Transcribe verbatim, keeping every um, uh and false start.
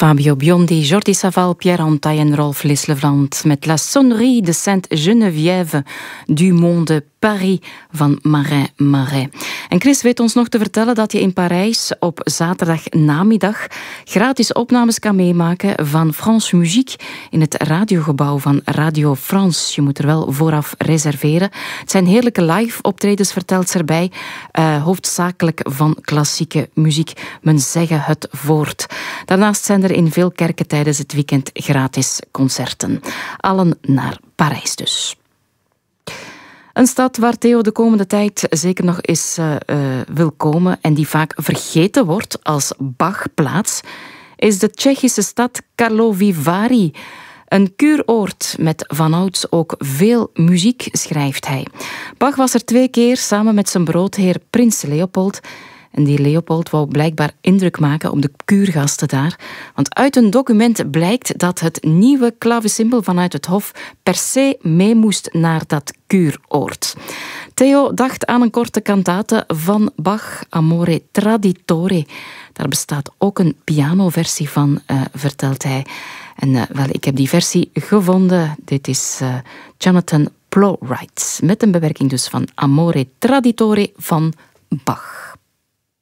Fabio Biondi, Jordi Savall, Pierre Antaille en Rolf Lislevland met La Sonnerie de Sainte-Geneviève du Monde Paris van Marin Marais. En Chris weet ons nog te vertellen dat je in Parijs op zaterdag namiddag gratis opnames kan meemaken van France Muziek in het radiogebouw van Radio France. Je moet er wel vooraf reserveren. Het zijn heerlijke live optredens, vertelt ze erbij, uh, hoofdzakelijk van klassieke muziek. Men zeggen het voort. Daarnaast zijn er in veel kerken tijdens het weekend gratis concerten. Allen naar Parijs dus. Een stad waar Theo de komende tijd zeker nog eens uh, uh, wil komen en die vaak vergeten wordt als Bachplaats, is de Tsjechische stad Karlovy Vary. Een kuuroord met vanouds ook veel muziek, schrijft hij. Bach was er twee keer samen met zijn broodheer Prins Leopold. En die Leopold wou blijkbaar indruk maken op de kuurgasten daar. Want uit een document blijkt dat het nieuwe klavecimbal vanuit het hof per se mee moest naar dat kuuroord. Theo dacht aan een korte kantate van Bach, Amore Traditore. Daar bestaat ook een pianoversie van, uh, vertelt hij. En uh, wel, ik heb die versie gevonden. Dit is uh, Jonathan Plowright. Met een bewerking dus van Amore Traditore van Bach.